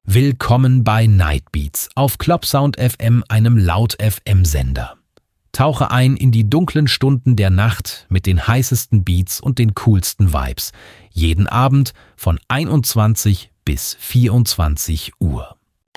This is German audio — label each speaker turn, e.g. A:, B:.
A: Willkommen bei Night Beats auf Clubsound FM, einem Laut-FM-Sender. Tauche ein in die dunklen Stunden der Nacht mit den heißesten Beats und den coolsten Vibes. Jeden Abend von 21 bis 24 Uhr.